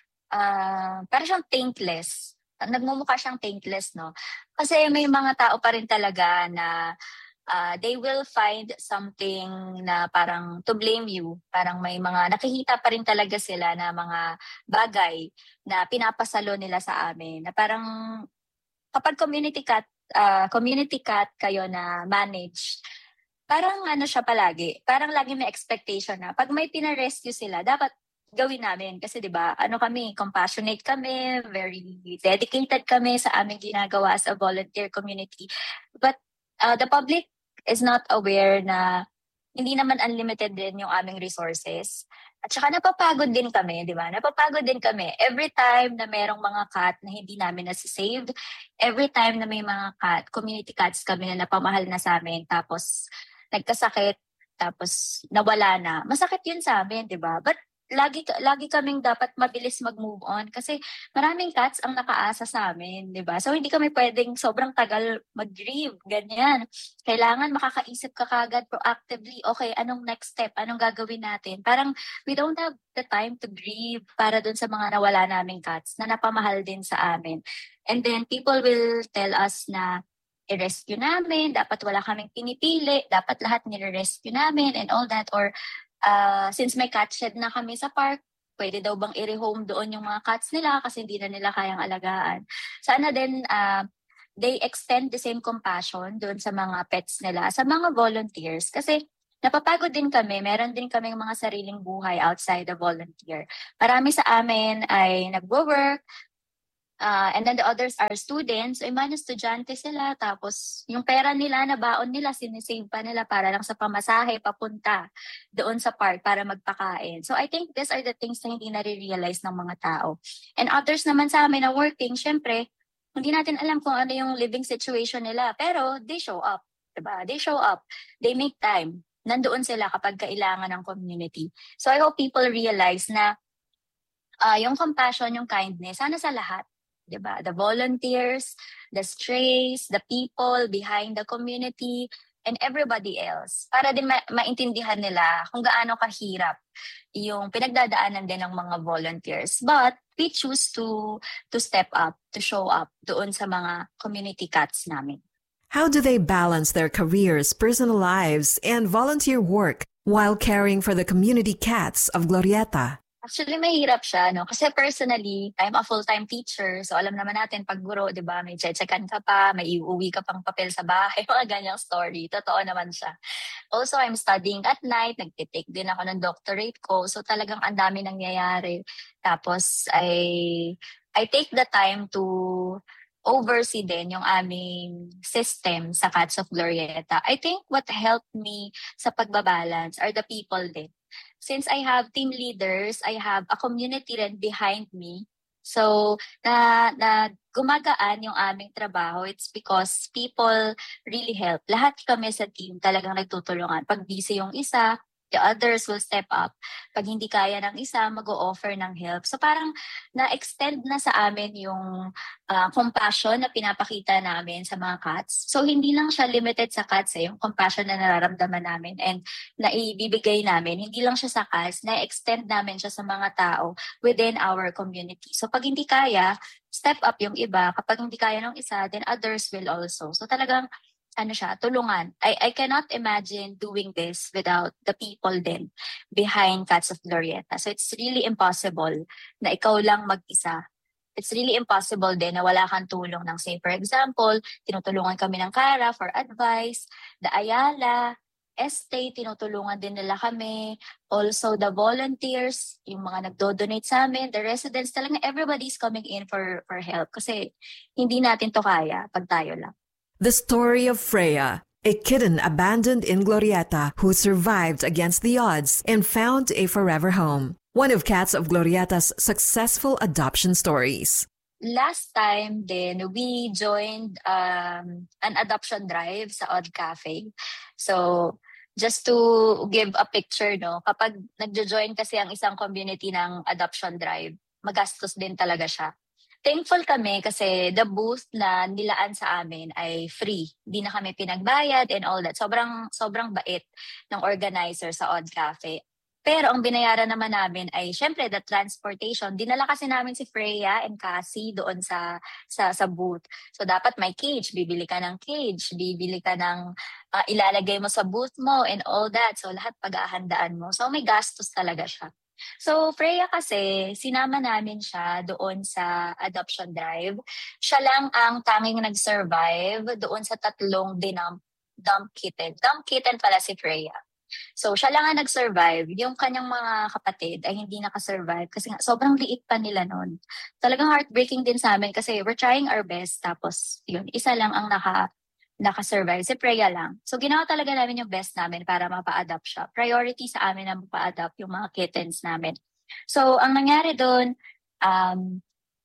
uh, parang siyang taintless. Nagmumukha siyang taintless, no? Kasi may mga tao pa rin talaga na uh, they will find something na parang to blame you. Parang may mga, nakikita pa rin talaga sila na mga bagay na pinapasalo nila sa amin. Na parang kapag community cat, uh, community cat kayo na manage, parang ano siya palagi, parang lagi may expectation na pag may pina-rescue sila, dapat gawin namin. Kasi diba, ano kami, compassionate kami, very dedicated kami sa aming ginagawa as a volunteer community. But uh, the public is not aware na hindi naman unlimited din yung aming resources. At saka napapagod din kami, di ba? Napapagod din kami. Every time na merong mga cat na hindi namin nasi-save, every time na may mga cat, community cats kami na napamahal na sa amin, tapos nagkasakit, tapos nawala na. Masakit yun sa amin, di ba? But lagi lagi kaming dapat mabilis mag-move on kasi maraming cats ang nakaasa sa amin, 'di ba? So hindi kami pwedeng sobrang tagal mag-grieve, ganyan. Kailangan makakaisip ka kagad proactively, okay, anong next step? Anong gagawin natin? Parang we don't have the time to grieve para dun sa mga nawala naming cats na napamahal din sa amin. And then people will tell us na i-rescue namin, dapat wala kaming pinipili, dapat lahat nire-rescue namin and all that, or Uh, since may cat shed na kami sa park, pwede daw bang i-rehome doon yung mga cats nila kasi hindi na nila kayang alagaan. Sana din uh, they extend the same compassion doon sa mga pets nila, sa mga volunteers. Kasi napapagod din kami, meron din kaming mga sariling buhay outside the volunteer. Marami sa amin ay nagwo-work, Uh, and then the others are students. So, imagine, estudyante sila. Tapos, yung pera nila, na baon nila, sinisave pa nila para lang sa pamasahe, papunta doon sa park para magpakain. So, I think these are the things na hindi nare-realize ng mga tao. And others naman sa amin na working, syempre, hindi natin alam kung ano yung living situation nila. Pero, they show up. Diba? They show up. They make time. Nandoon sila kapag kailangan ng community. So, I hope people realize na uh, yung compassion, yung kindness, sana sa lahat. Diba? The volunteers, the strays, the people behind the community, and everybody else. Para din ma- maintindihan nila kung gaano kahirap yung pinagdadaanan din ng mga volunteers. But we choose to to step up, to show up doon sa mga community cats namin. How do they balance their careers, personal lives, and volunteer work while caring for the community cats of Glorieta? Actually, mahirap siya, no? Kasi personally, I'm a full-time teacher. So, alam naman natin, pag guro, di ba, may chechekan ka pa, may iuwi ka pang papel sa bahay, mga ganyang story. Totoo naman siya. Also, I'm studying at night. Nagtitake din ako ng doctorate ko. So, talagang ang dami nangyayari. Tapos, I, I take the time to oversee din yung aming system sa Cats of Glorieta. I think what helped me sa pagbabalance are the people din. Since I have team leaders, I have a community rin behind me. So, na, na gumagaan yung aming trabaho, it's because people really help. Lahat kami sa team talagang nagtutulungan. Pag busy yung isa, the others will step up. Pag hindi kaya ng isa, mag-o-offer ng help. So parang na-extend na sa amin yung uh, compassion na pinapakita namin sa mga cats. So hindi lang siya limited sa cats, eh, yung compassion na nararamdaman namin and na ibibigay namin. Hindi lang siya sa cats, na-extend namin siya sa mga tao within our community. So pag hindi kaya, step up yung iba. Kapag hindi kaya ng isa, then others will also. So talagang ano siya, tulungan. I, I cannot imagine doing this without the people then behind Cats of Glorieta. So it's really impossible na ikaw lang mag-isa. It's really impossible din na wala kang tulong ng, say, for example, tinutulungan kami ng Cara for advice, the Ayala, Estate, tinutulungan din nila kami. Also, the volunteers, yung mga nagdo-donate sa amin, the residents, talaga everybody's coming in for, for help kasi hindi natin to kaya pag tayo lang. The story of Freya, a kitten abandoned in Glorieta who survived against the odds and found a forever home. One of Cats of Glorieta's successful adoption stories. Last time din, we joined um, an adoption drive sa Odd Cafe. So, just to give a picture, no, kapag nagjo-join kasi ang isang community ng adoption drive, magastos din talaga siya. Thankful kami kasi the booth na nilaan sa amin ay free. Hindi na kami pinagbayad and all that. Sobrang sobrang bait ng organizer sa Odd Cafe. Pero ang binayaran naman namin ay syempre the transportation. Dinala kasi namin si Freya and Cassie doon sa sa sa booth. So dapat may cage, bibili ka ng cage, bibili ka ng uh, ilalagay mo sa booth mo and all that. So lahat pag-ahandaan mo. So may gastos talaga siya. So, Freya kasi, sinama namin siya doon sa adoption drive. Siya lang ang tanging nag-survive doon sa tatlong dinump dump kitten. Dump kitten pala si Freya. So, siya lang ang nag-survive. Yung kanyang mga kapatid ay hindi nakasurvive kasi nga, sobrang liit pa nila noon. Talagang heartbreaking din sa amin kasi we're trying our best. Tapos, yun, isa lang ang naka nakasurvive. Si Freya lang. So, ginawa talaga namin yung best namin para mapa-adopt siya. Priority sa amin na mapa-adopt yung mga kittens namin. So, ang nangyari doon, um,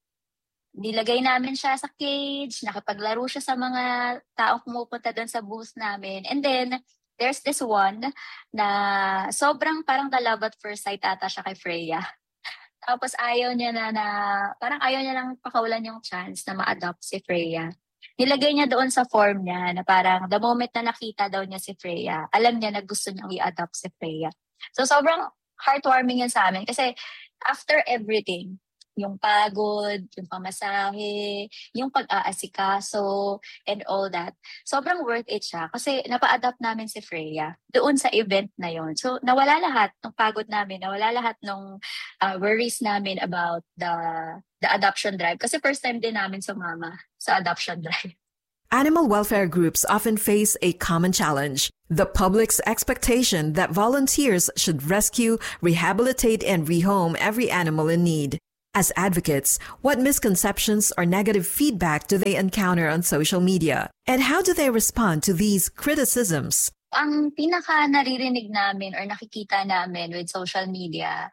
nilagay namin siya sa cage, nakipaglaro siya sa mga taong pumupunta doon sa booth namin. And then, there's this one na sobrang parang the love at first sight ata siya kay Freya. Tapos ayaw niya na, na parang ayaw niya lang pakawalan yung chance na ma-adopt si Freya. Nilagay niya doon sa form niya na parang the moment na nakita daw niya si Freya, alam niya na gusto niyang i-adopt si Freya. So sobrang heartwarming yan sa amin kasi after everything, yung pagod, yung pamasahe, yung pag-aasikaso, and all that. Sobrang worth it siya kasi napa-adapt namin si Freya doon sa event na yon. So nawala lahat ng pagod namin, nawala lahat ng uh, worries namin about the the adoption drive kasi first time din namin sumama sa adoption drive. Animal welfare groups often face a common challenge: the public's expectation that volunteers should rescue, rehabilitate, and rehome every animal in need. As advocates, what misconceptions or negative feedback do they encounter on social media? And how do they respond to these criticisms? Ang pinaka naririnig namin or nakikita namin with social media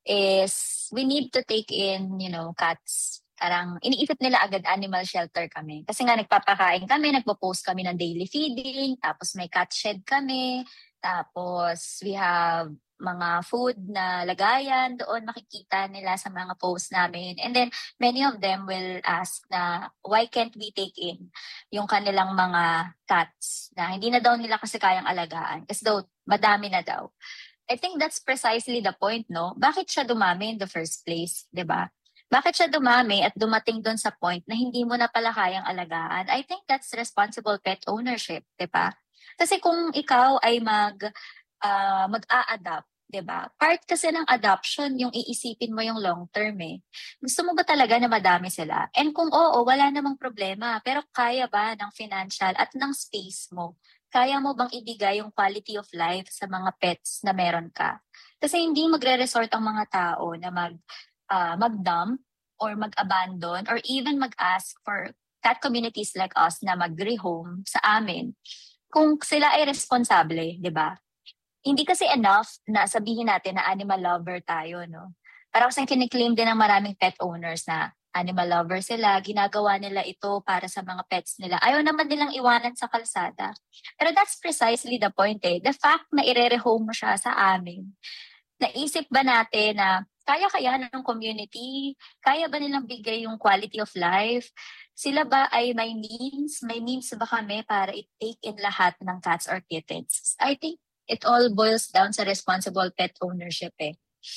is we need to take in, you know, cats. Parang iniisip nila agad animal shelter kami. Kasi nga nagpapakain kami, nagpo-post kami ng daily feeding, tapos may cat shed kami, tapos we have mga food na lagayan doon, makikita nila sa mga posts namin. And then, many of them will ask na, why can't we take in yung kanilang mga cats na hindi na daw nila kasi kayang alagaan. Kasi daw, madami na daw. I think that's precisely the point, no? Bakit siya dumami in the first place, di ba? Bakit siya dumami at dumating doon sa point na hindi mo na pala kayang alagaan? I think that's responsible pet ownership, di ba? Kasi kung ikaw ay mag... Uh, mag-a-adapt, diba? Part kasi ng adoption, yung iisipin mo yung long term eh. Gusto mo ba talaga na madami sila? And kung oo, wala namang problema. Pero kaya ba ng financial at ng space mo? Kaya mo bang ibigay yung quality of life sa mga pets na meron ka? Kasi hindi magre-resort ang mga tao na mag, uh, mag-dump or mag-abandon or even mag-ask for cat communities like us na mag-rehome sa amin kung sila ay responsable, di ba? Hindi kasi enough na sabihin natin na animal lover tayo, no? Parang kasi kiniklaim din ng maraming pet owners na animal lover sila, ginagawa nila ito para sa mga pets nila. Ayaw naman nilang iwanan sa kalsada. Pero that's precisely the point eh. The fact na ire-rehome mo siya sa amin, naisip ba natin na kaya kaya ng community? Kaya ba nilang bigay yung quality of life? Sila ba ay may means? May means ba kami para i-take in lahat ng cats or kittens? I think it all boils down sa responsible pet ownership eh.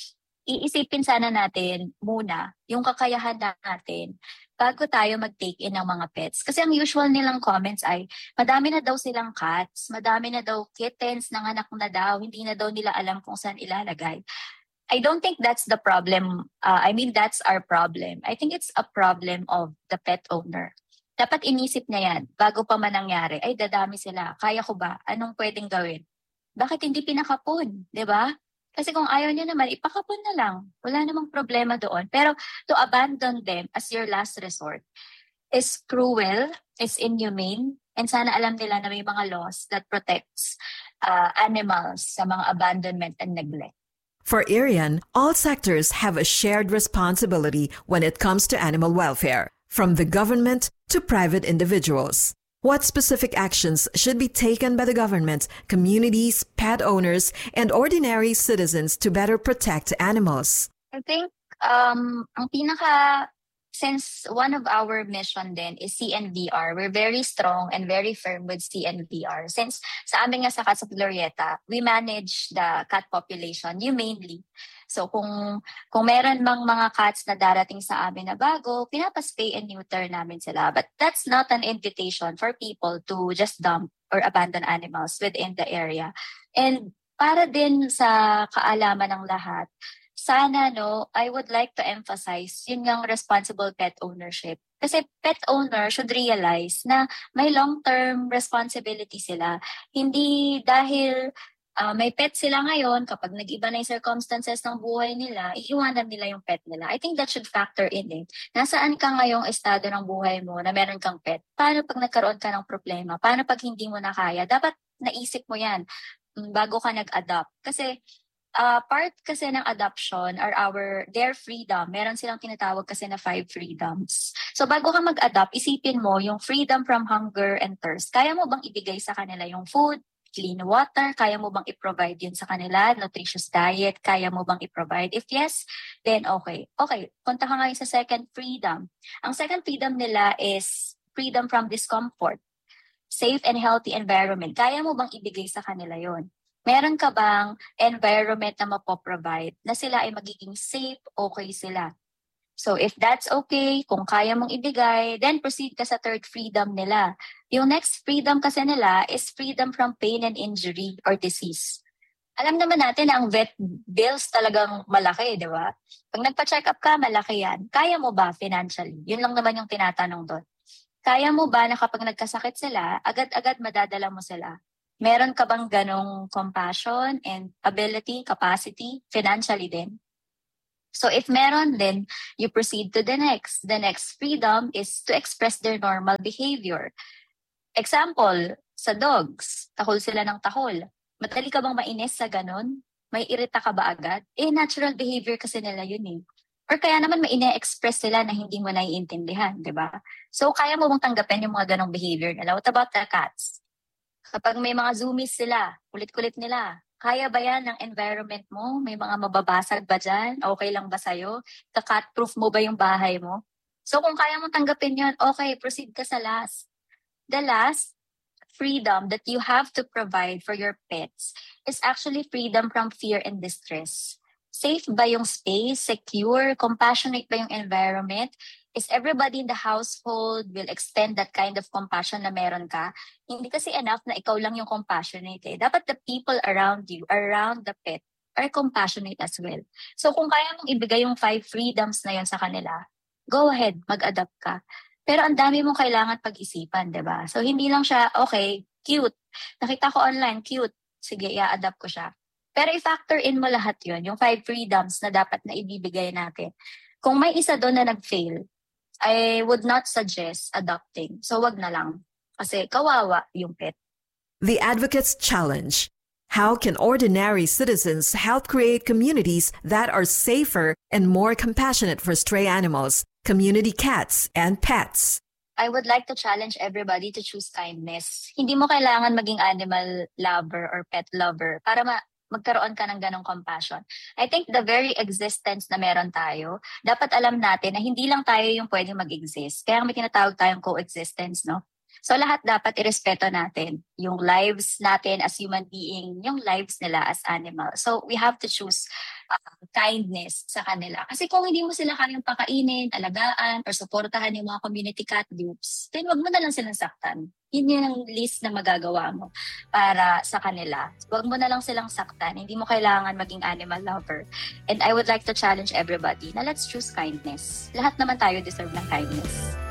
Iisipin sana natin muna yung kakayahan natin bago tayo mag-take in ng mga pets. Kasi ang usual nilang comments ay, madami na daw silang cats, madami na daw kittens, nanganak na daw, hindi na daw nila alam kung saan ilalagay. I don't think that's the problem. Uh, I mean, that's our problem. I think it's a problem of the pet owner. Dapat inisip niya yan bago pa man nangyari. Ay, dadami sila. Kaya ko ba? Anong pwedeng gawin? Bakit hindi pinakapon? Diba? Kasi kung ayaw niya naman, ipakapon na lang. Wala namang problema doon. Pero to abandon them as your last resort is cruel, is inhumane, and sana alam nila na may mga laws that protects uh, animals sa mga abandonment and neglect. For Irian, all sectors have a shared responsibility when it comes to animal welfare, from the government to private individuals. What specific actions should be taken by the government, communities, pet owners, and ordinary citizens to better protect animals? I think um, ang pinaka, since one of our mission then is C N V R, we're very strong and very firm with C N V R. Since sa amin nga sa Cats of Glorieta, we manage the cat population humanely. So kung kung meron mang mga cats na darating sa amin na bago, pinapaspay and neuter namin sila. But that's not an invitation for people to just dump or abandon animals within the area. And para din sa kaalaman ng lahat, sana no, I would like to emphasize yun yung responsible pet ownership. Kasi pet owner should realize na may long-term responsibility sila. Hindi dahil Uh, may pet sila ngayon, kapag nag-iba na yung circumstances ng buhay nila, iiwanan nila yung pet nila. I think that should factor in eh. Nasaan ka ngayong estado ng buhay mo na meron kang pet? Paano pag nagkaroon ka ng problema? Paano pag hindi mo na kaya? Dapat naisip mo yan bago ka nag-adopt. Kasi uh, part kasi ng adoption are our, their freedom. Meron silang tinatawag kasi na five freedoms. So bago ka mag-adopt, isipin mo yung freedom from hunger and thirst. Kaya mo bang ibigay sa kanila yung food, clean water? Kaya mo bang i-provide yun sa kanila? Nutritious diet? Kaya mo bang i-provide? If yes, then okay. Okay, punta ka ngayon sa second freedom. Ang second freedom nila is freedom from discomfort. Safe and healthy environment. Kaya mo bang ibigay sa kanila yon? Meron ka bang environment na mapoprovide na sila ay magiging safe, okay sila? So if that's okay, kung kaya mong ibigay, then proceed ka sa third freedom nila. Yung next freedom kasi nila is freedom from pain and injury or disease. Alam naman natin na ang vet bills talagang malaki, di ba? Pag nagpa-check up ka, malaki yan. Kaya mo ba financially? Yun lang naman yung tinatanong doon. Kaya mo ba na kapag nagkasakit sila, agad-agad madadala mo sila? Meron ka bang ganong compassion and ability, capacity, financially din? So if meron, then you proceed to the next. The next freedom is to express their normal behavior. Example, sa dogs, tahol sila ng tahol. Madali ka bang mainis sa ganon? May irita ka ba agad? Eh, natural behavior kasi nila yun eh. Or kaya naman may ine-express sila na hindi mo naiintindihan, di ba? So kaya mo bang tanggapin yung mga ganong behavior nila? What about the cats? Kapag may mga zoomies sila, kulit-kulit nila, kaya ba yan ng environment mo? May mga mababasag ba dyan? Okay lang ba sa'yo? Ka-cat-proof mo ba yung bahay mo? So kung kaya mo tanggapin yun, okay, proceed ka sa last. The last freedom that you have to provide for your pets is actually freedom from fear and distress. Safe ba yung space? Secure? Compassionate ba yung environment? Is everybody in the household will extend that kind of compassion na meron ka? Hindi kasi enough na ikaw lang yung compassionate eh. Dapat the people around you, around the pet, are compassionate as well. So kung kaya mong ibigay yung five freedoms na yon sa kanila, go ahead, mag-adapt ka. Pero ang dami mong kailangan pag-isipan, di ba? So hindi lang siya, okay, cute. Nakita ko online, cute. Sige, i-adapt ko siya. Pero i-factor in mo lahat yon, yung five freedoms na dapat na ibibigay natin. Kung may isa doon na nag-fail, I would not suggest adopting. So wag na lang. Kasi kawawa yung pet. The Advocates Challenge. How can ordinary citizens help create communities that are safer and more compassionate for stray animals, community cats, and pets? I would like to challenge everybody to choose kindness. Hindi mo kailangan maging animal lover or pet lover para ma- magkaroon ka ng ganong compassion. I think the very existence na meron tayo, dapat alam natin na hindi lang tayo yung pwedeng mag-exist. Kaya may tinatawag tayong coexistence, no? So lahat dapat irespeto natin. Yung lives natin as human being, yung lives nila as animal. So we have to choose uh, kindness sa kanila. Kasi kung hindi mo sila kayang pakainin, alagaan, or supportahan yung mga community cat groups, then wag mo na lang silang saktan. Yun yun ang least na magagawa mo para sa kanila. Wag mo na lang silang saktan. Hindi mo kailangan maging animal lover. And I would like to challenge everybody na let's choose kindness. Lahat naman tayo deserve ng kindness.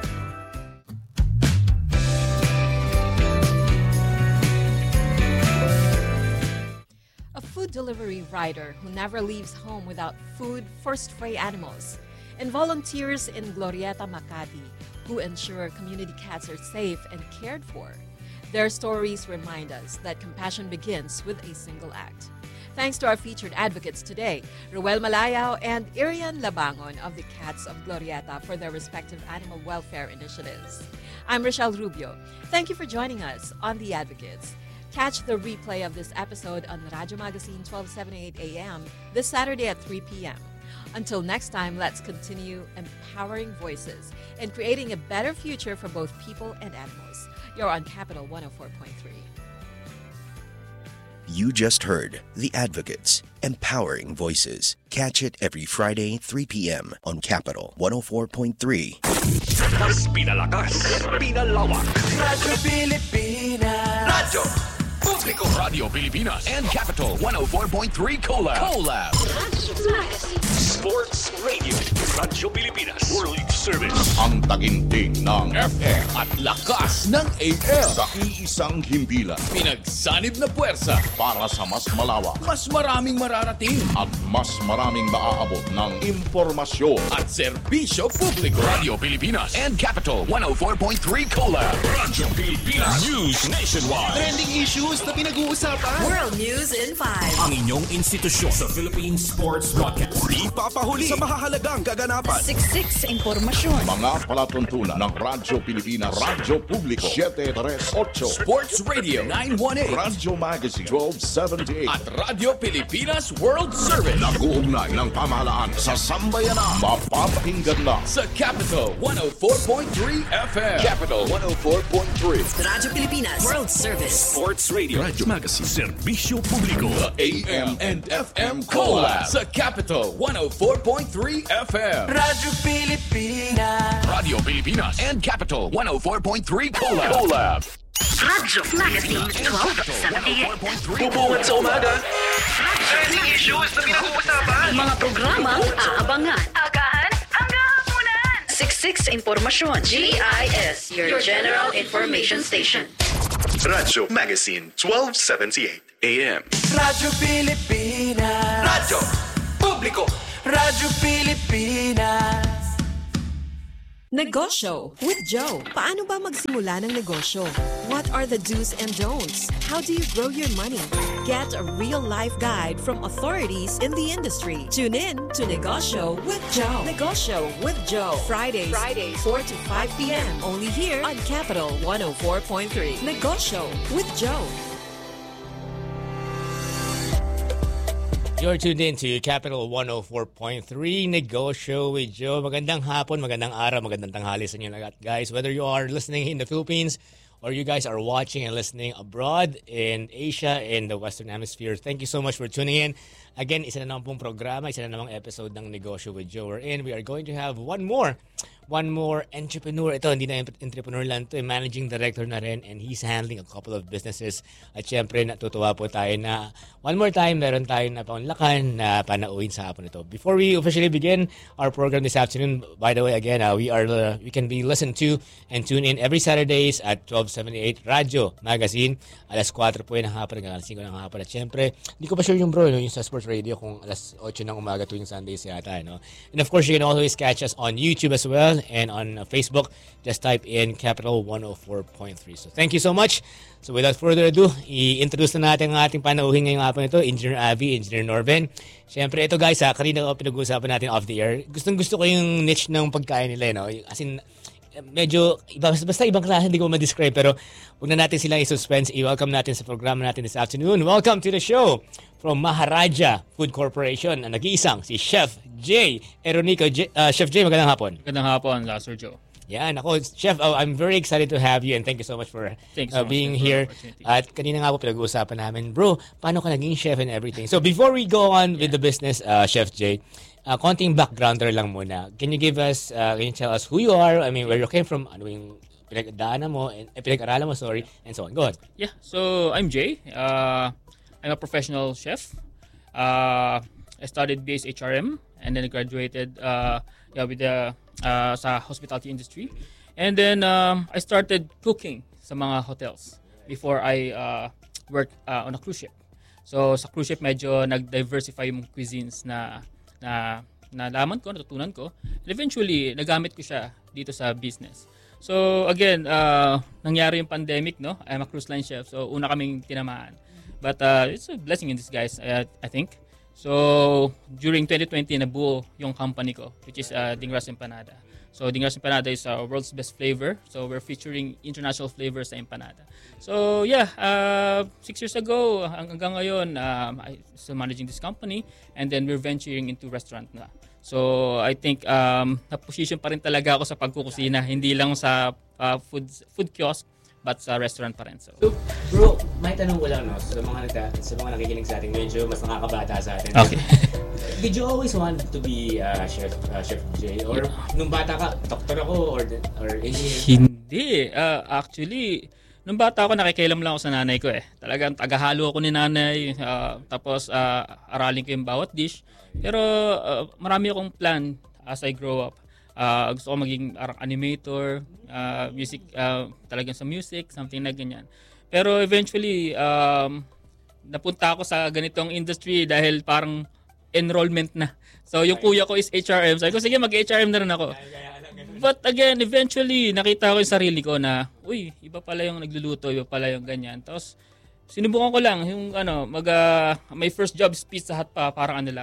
A food delivery rider who never leaves home without food for stray animals, and volunteers in Glorieta, Makati, who ensure community cats are safe and cared for. Their stories remind us that compassion begins with a single act. Thanks to our featured advocates today, Ruel Malayao and Irian Labangon of the Cats of Glorieta for their respective animal welfare initiatives. I'm Rochelle Rubio. Thank you for joining us on The Advocates. Catch the replay of this episode on Radyo Magazine twelve seventy-eight A M this Saturday at three p.m. Until next time, let's continue empowering voices and creating a better future for both people and animals. You're on Capital one oh four point three. You just heard The Advocates, Empowering Voices. Catch it every Friday, three p.m. on Capital one oh four point three. Mas pinalakas, pinalawak. Radyo Pilipinas. Radyo Publiko. Radio Pilipinas and Capital one oh four point three Collab. Collab. Sports Radio. Radyo Pilipinas. World Service. Ang taginting ng F M at lakas ng A M. Sa iisang himpilan. Pinagsanib na puwersa Para sa mas malawak mas maraming mararating at mas maraming maaabot ng impormasyon. at serbisyo publiko. Radio Pilipinas and Capital one oh four point three Collab. Radyo Pilipinas. News nationwide. Trending issues na pinag-uusapan. World News in five. Ang inyong institusyon sa Philippine Sports Broadcast. Ipapahuli sa mahahalagang kaganapan. Siksik sa impormasyon. Mga palatuntunan ng Radyo Pilipinas, Radyo Publiko, seven three eight. Sports Radio nine one eight. Radyo Magazine, twelve seventy-eight. At Radyo Pilipinas World Service. Nag-uugnay ng pamahalaan sa sambayanan. Mapapakinggan na sa Capital one oh four point three F M. Capital one oh four point three. Radyo Pilipinas World Service. Sports Radio. Radyo Magazine. Serbisyo Publiko. The A M and F M Collab sa Capital one oh four point three F M. Radyo Pilipinas. Radio Pilipinas and Capital one oh four point three Collab. Collab. Radyo Magazine twelve seventy-eight. Bubungan sa umaga. Trending issues na pinag-uusapan. Mga programang aabangan. Agahan hanggang hapunan. Siksik sa impormasyon. G I S, your general information station. Radyo Magazine twelve seventy-eight A M. Radyo Pilipinas. Radyo Publiko. Radyo Pilipinas. Negosyo with Joe. Paano ba magsimula ng negosyo? What are the do's and don'ts? How do you grow your money? Get a real-life guide from authorities in the industry. Tune in to Negosyo with Joe. Negosyo with Joe. Fridays, Fridays four to five p.m. Only here on Capital one oh four point three. Negosyo with Joe. You're tuned in to Capital one oh four point three Negosyo with Joe. Magandang hapon, magandang araw, magandang tanghali sa inyo lahat, guys. Whether you are listening in the Philippines or you guys are watching and listening abroad in Asia, in the Western Hemisphere, thank you so much for tuning in. Again, isa na naman pong programa, isa na namang episode ng Negosyo with Joe. We're in. We are going to have one more. One more entrepreneur. Ito, hindi na entrepreneur lang ito. Managing director na rin, and he's handling a couple of businesses. At syempre, natutuwa po tayo na one more time, meron tayong napaunlakan na panauhin sa hapon ito. Before we officially begin our program this afternoon, by the way, again, uh, we are uh, we can be listened to and tune in every Saturdays at twelve seventy-eight Radyo Magazine. Alas four po yun ng hapon, hanggang alas five ng hapon. At syempre, hindi ko pa sure yung bro, no, yung sa Sports Radio kung alas eight ng umaga tuwing Sundays yata. No? And of course, you can always catch us on YouTube as well. And on Facebook, just type in Capital one oh four point three. So thank you so much. So without further ado, i-introduce na natin ang ating panauhin ngayong hapon ito, Engineer Avi, Engineer Norben. Siyempre ito guys, ha, kanina ko pinag-uusapan natin off the air. Gustong gusto ko yung niche ng pagkain nila, no? As in, medyo, iba, basta ibang klase, hindi ko ma-describe, pero huwag na natin silang i-suspense. I-welcome natin sa programa natin this afternoon. Welcome to the show from Maharaja Food Corporation, ang nag-iisang si Chef Jay Eronico. J- uh, Chef Jay, magandang hapon. Magandang hapon, uh, Sir Joe. Yan, ako, Chef, oh, I'm very excited to have you and thank you so much for uh, being much here. At kanina nga po pinag-uusapan namin, bro, paano ka naging chef and everything? So before we go on with the business, uh, Chef Jay, uh, konting backgrounder lang muna. Can you give us, uh, can you tell us who you are? I mean, where you came from, ano yung pinag-daanan mo, and, eh, pinag-aralan mo, sorry, and so on. Go ahead. Yeah, so I'm Jay. Uh, I'm a professional chef. Uh, I studied B S H R M and then I graduated uh, yeah, with the uh, sa hospitality industry. And then um, I started cooking sa mga hotels before I uh, worked uh, on a cruise ship. So sa cruise ship medyo nag-diversify yung cuisines na na nalaman ko, natutunan ko. And eventually nagamit ko siya dito sa business. So again, uh, nangyari yung pandemic, no? I'm a cruise line chef, so una kaming tinamaan. But uh, it's a blessing in disguise, I, I think. So during twenty twenty, nabuo yung company ko, which is uh, Dingras Empanada. So Dingras Empanada is our world's best flavor. So we're featuring international flavors sa empanada. So yeah, uh, six years ago hanggang ngayon, um, I'm still managing this company, and then we're venturing into restaurant na. So I think um, na-position pa rin talaga ako sa pagkukusina, hindi lang sa uh, food food kiosk, but sa restaurant pa rin. So, so bro, may tanong ko lang, no, sa mga nagka, sa mga nakikinig sa atin, medyo mas nakakabata sa atin. Okay. Did you always want to be uh, chef uh, Chef Jay, or nung bata ka, doktor ako or or engineer? Hindi, uh, actually nung bata ako nakikialam lang ako sa nanay ko eh. Talagang tagahalo ako ni nanay, uh, tapos uh, aralin ko yung bawat dish. Pero uh, marami akong plan as I grow up. Uh, gusto ko maging animator, uh, music, uh, talagang sa music, something na ganyan. Pero eventually, um, napunta ako sa ganitong industry dahil parang enrollment na. So yung kuya ko is H R M. Sabi ko, sige, mag-H R M na rin ako. But again, eventually, nakita ko yung sarili ko na, uy, iba pala yung nagluluto, iba pala yung ganyan. Tapos, sinubukan ko lang, yung ano, mag, uh, my first job is Pizza Hut pa, parang ano lang.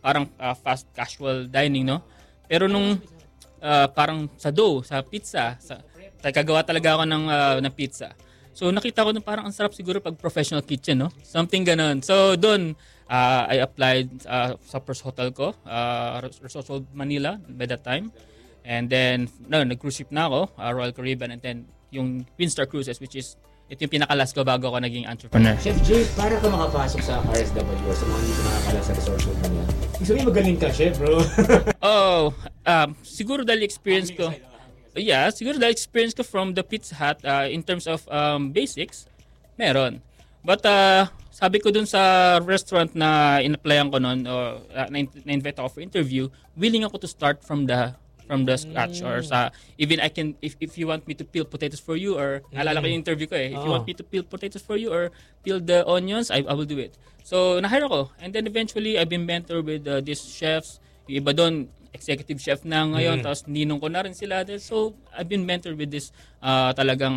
parang uh, fast casual dining, no? Pero nung uh, parang sa dough, sa pizza, sa kagawa talaga ako ng uh, ng pizza. So nakita ko na parang ang sarap siguro pag professional kitchen, no? Something ganun. So doon uh, I applied uh, sa first hotel ko, uh, Resort World Manila by that time. And then no, nag-cruise ship na ako, uh, Royal Caribbean, and then yung Windstar Cruises, which is ito yung pinakalas ko bago ako naging entrepreneur. Chef Jay, para ka makapasok sa R S W sa mga hindi ko nakakala sa Resort World Manila. Ibig sabihin magaling ka, chef, bro. oh, um, siguro dahil experience ko. Yeah, siguro dahil experience ko from the Pizza Hut uh, in terms of um, basics, meron. But uh, sabi ko dun sa restaurant na in-applyan ko noon, or uh, na-invite ako for interview, willing ako to start from the from the scratch mm. or sa even I can if if you want me to peel potatoes for you, or mm. alala ko yung interview ko eh, if oh. you want me to peel potatoes for you or peel the onions, I, I will do it. So na-hire ako, and then eventually I've been mentored with uh, these chefs. Yung iba doon executive chef na ngayon, mm. tapos ninong ko na rin sila. So I've been mentored with this uh, talagang